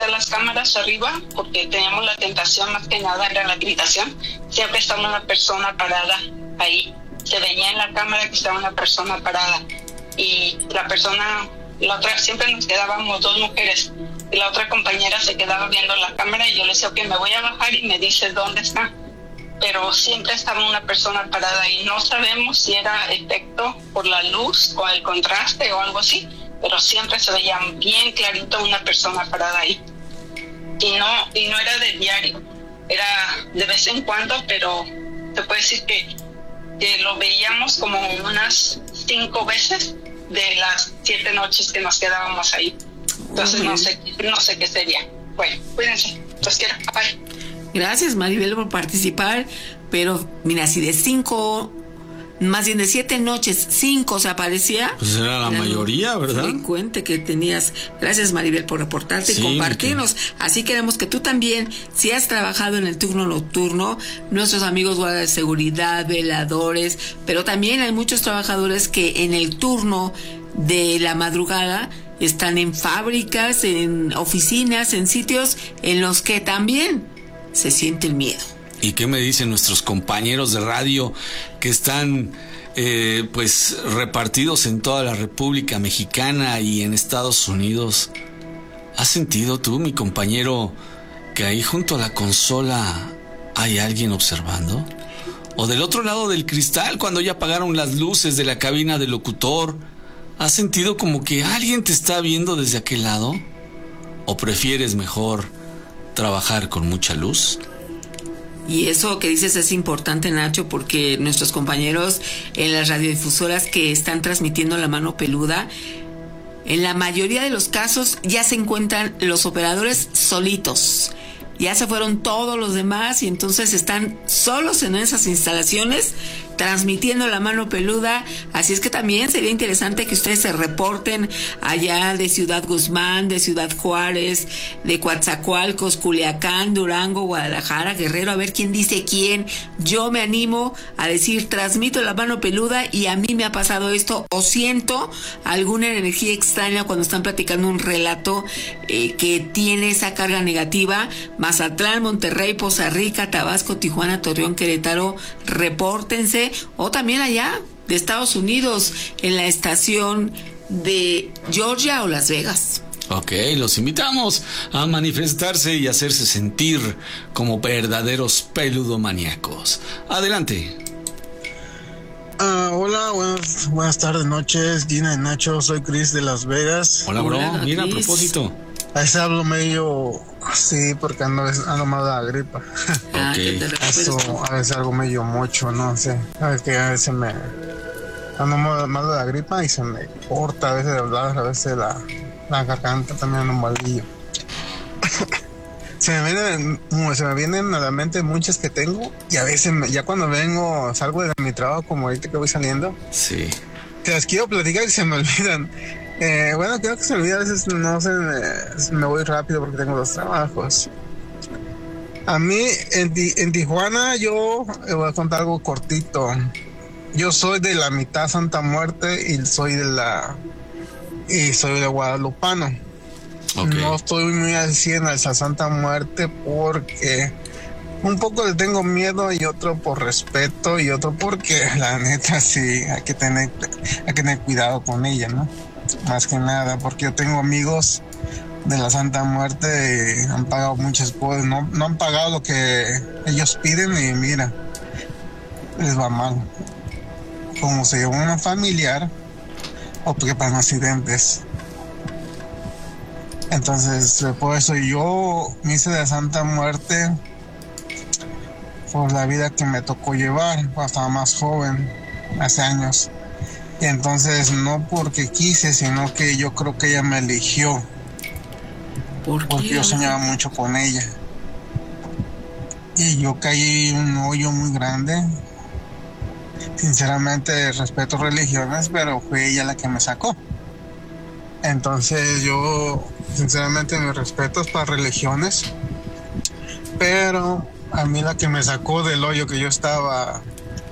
están las cámaras arriba, porque teníamos la tentación, más que nada era la gritación, siempre estaba una persona parada ahí. Se veía en la cámara que estaba una persona parada. Y la otra, siempre nos quedábamos dos mujeres. Y la otra compañera se quedaba viendo la cámara y yo le decía, ok, me voy a bajar y me dice dónde está. Pero siempre estaba una persona parada y no sabemos si era efecto por la luz o el contraste o algo así, pero siempre se veía bien clarito una persona parada ahí. Y no era de diario, era de vez en cuando, pero te puedo decir que lo veíamos como unas 5 veces de las 7 noches que nos quedábamos ahí. Entonces no sé qué sería. Bueno, cuídense, los quiero, bye. Gracias, Maribel, por participar. Pero mira, si de 5, más bien de 7 noches, 5 se aparecía, pues era la mayoría, ¿verdad? Frecuente que tenías. Gracias, Maribel, por reportarte y compartirnos. Así queremos que tú también, si has trabajado en el turno nocturno, nuestros amigos guardas de seguridad, veladores, pero también hay muchos trabajadores que en el turno de la madrugada están en fábricas, en oficinas, en sitios en los que también se siente el miedo. ¿Y qué me dicen nuestros compañeros de radio que están pues repartidos en toda la República Mexicana y en Estados Unidos? ¿Has sentido tú, mi compañero, que ahí junto a la consola hay alguien observando? ¿O del otro lado del cristal, cuando ya apagaron las luces de la cabina del locutor, has sentido como que alguien te está viendo desde aquel lado? ¿O prefieres mejor trabajar con mucha luz? Y eso que dices es importante, Nacho, porque nuestros compañeros en las radiodifusoras que están transmitiendo La Mano Peluda, en la mayoría de los casos ya se encuentran los operadores solitos. Ya se fueron todos los demás y entonces están solos en esas instalaciones transmitiendo La Mano Peluda. Así es que también sería interesante que ustedes se reporten allá de Ciudad Guzmán, de Ciudad Juárez, de Coatzacoalcos, Culiacán, Durango, Guadalajara, Guerrero, a ver quién dice quién. Yo me animo a decir, transmito La Mano Peluda y a mí me ha pasado esto, o siento alguna energía extraña cuando están platicando un relato que tiene esa carga negativa. Mazatlán, Monterrey, Poza Rica, Tabasco, Tijuana, Torreón, Querétaro, repórtense. O también allá de Estados Unidos, en la estación de Georgia o Las Vegas. Ok, los invitamos a manifestarse y hacerse sentir como verdaderos peludomaníacos. Adelante. Hola, buenas tardes, noches, Gina y Nacho, soy Chris de Las Vegas. Hola, bro. Hola, Mira, Chris. a propósito. A veces hablo medio así porque ando mal de la gripa. Ok. Eso, a veces algo medio mucho, no sé. A veces me ando mal de la gripa y se me corta a veces de hablar, a veces la garganta también ando malillo. Se me vienen a la mente muchas que tengo y a veces ya cuando salgo de mi trabajo, como ahorita que voy saliendo, Sí. te las quiero platicar y se me olvidan. Bueno, creo que se me olvida, a veces no sé, me voy rápido porque tengo 2 trabajos. A mí en Tijuana yo voy a contar algo cortito. Yo soy de la mitad Santa Muerte y soy de guadalupano. Okay. No estoy muy al 100 a esa Santa Muerte porque un poco le tengo miedo y otro por respeto y otro porque la neta sí hay que tener cuidado con ella, ¿no? Más que nada porque yo tengo amigos de la Santa Muerte y han pagado muchas cosas, no han pagado lo que ellos piden y mira, les va mal. Como se lleva una familiar o porque pasan accidentes. Entonces, por eso yo me hice de Santa Muerte por la vida que me tocó llevar cuando estaba más joven, hace años. Y entonces, no porque quise, sino que yo creo que ella me eligió. Porque yo soñaba mucho con ella. Y yo caí en un hoyo muy grande. Sinceramente, respeto religiones, pero fue ella la que me sacó. Entonces yo, sinceramente, mis respetos para religiones, pero a mí la que me sacó del hoyo que yo estaba,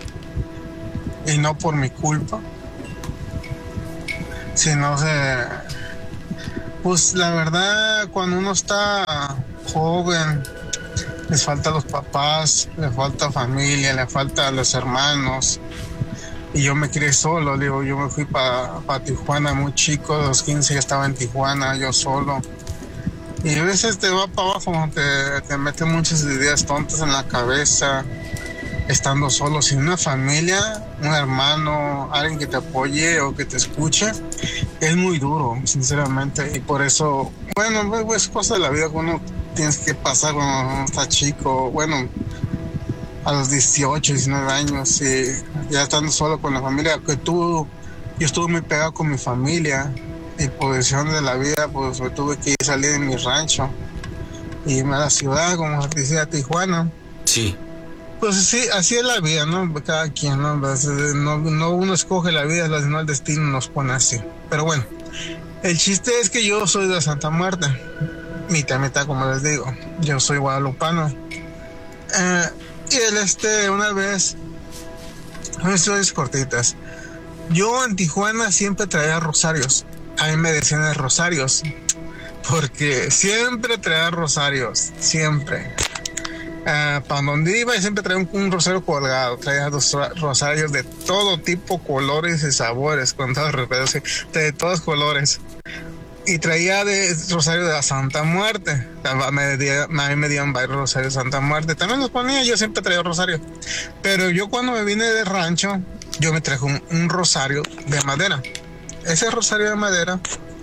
y no por mi culpa, sino Pues la verdad, cuando uno está joven, les falta a los papás, le falta familia, le falta a los hermanos. Y yo me crié solo, digo, yo me fui para Tijuana muy chico, a los 15 ya estaba en Tijuana, yo solo. Y a veces te va para abajo, te meten muchas ideas tontas en la cabeza, estando solo, sin una familia, un hermano, alguien que te apoye o que te escuche. Es muy duro, sinceramente, y por eso, bueno, es cosa de la vida que uno tienes que pasar cuando uno está chico, bueno, a los 18, 19 años, y ya estando solo con la familia, yo estuve muy pegado con mi familia, y por decisión de la vida, pues me tuve que salir de mi rancho, y irme a la ciudad, como decía, Tijuana. Sí. Pues sí, así es la vida, ¿no? Cada quien, ¿no? No uno escoge la vida, sino el destino nos pone así. Pero bueno, el chiste es que yo soy de Santa Muerte, mitad, como les digo. Yo soy guadalupano. Y él, una vez, unas historias cortitas. Yo en Tijuana siempre traía rosarios. A mí me decían rosarios, porque siempre traía rosarios, siempre. Para donde iba, siempre traía un rosario colgado, traía dos rosarios de todo tipo, colores y sabores, con todo respeto, de todos colores. Y traía de rosario de la Santa Muerte. A mí me dieron varios rosarios de Santa Muerte. También los ponía, yo siempre traía rosario. Pero yo cuando me vine de rancho, yo me traje un rosario de madera. Ese rosario de madera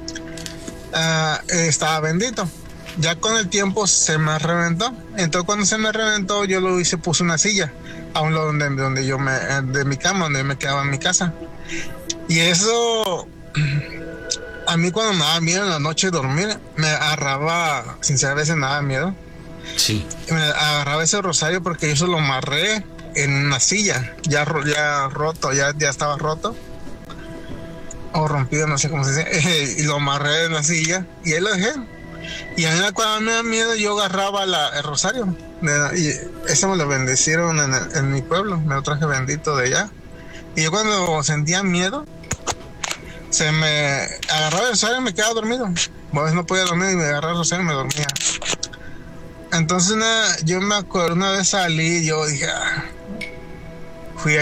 estaba bendito. Ya con el tiempo se me reventó. Entonces cuando se me reventó, yo lo hice, puse una silla a un lado donde yo de mi cama, donde me quedaba en mi casa. Y eso, a mí cuando me daba miedo en la noche dormir, me agarraba, sinceramente me daba miedo. Sí. Me agarraba ese rosario porque yo se lo amarré en una silla, ya roto, ya estaba roto. O rompido, no sé cómo se dice. Y lo amarré en la silla y ahí lo dejé. Y a mí cuando me da miedo yo agarraba el rosario y eso me lo bendecieron en mi pueblo, me lo traje bendito de allá. Y yo cuando sentía miedo se me agarraba el rosario y me quedaba dormido. A veces no podía dormir y me agarraba el rosario y me dormía. Entonces yo me acuerdo, una vez salí, yo dije, fui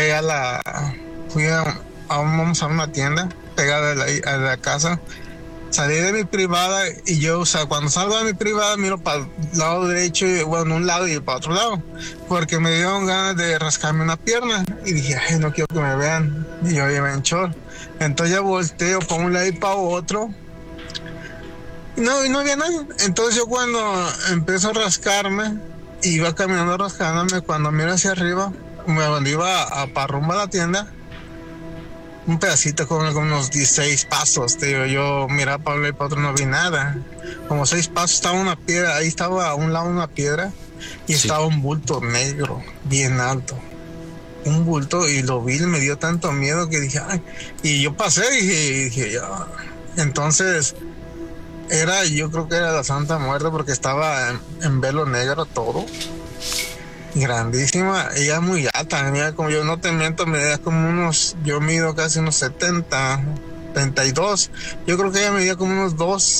vamos a una tienda pegada a la casa. Salí de mi privada y yo, o sea, cuando salgo de mi privada miro para el lado derecho, bueno, un lado y para otro lado, porque me dieron ganas de rascarme una pierna y dije, ay, no quiero que me vean, y yo iba en short. Entonces ya volteo para un lado y para otro y no había nadie. Entonces yo cuando empiezo a rascarme, iba caminando rascándome, cuando miro hacia arriba, cuando iba para rumbo a la tienda, un pedacito con unos 16 pasos, tío. Yo miraba para un lado y para otro, no vi nada. Como 6 pasos, estaba una piedra, ahí estaba a un lado una piedra y sí, estaba un bulto negro, bien alto. Un bulto, y lo vi y me dio tanto miedo que dije, ay. Y yo pasé y dije, ya. Entonces, yo creo que era la Santa Muerte porque estaba en velo negro todo. Grandísima, ella muy alta, mira, como yo no te miento, medía como yo mido casi unos 72, yo creo que ella medía como unos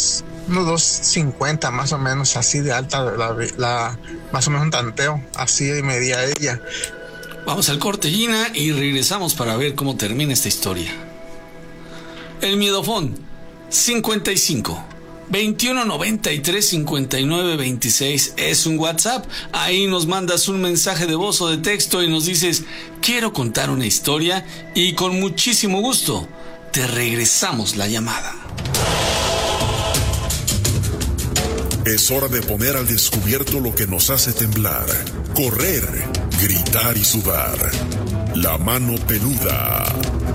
2.50 más o menos, así de alta, más o menos un tanteo, así medía ella. Vamos al corte, Gina, y regresamos para ver cómo termina esta historia. El miedofón 55 21 93 59 26 es un WhatsApp. Ahí nos mandas un mensaje de voz o de texto y nos dices, quiero contar una historia, y con muchísimo gusto te regresamos la llamada. Es hora de poner al descubierto lo que nos hace temblar, correr, gritar y sudar. La mano peluda.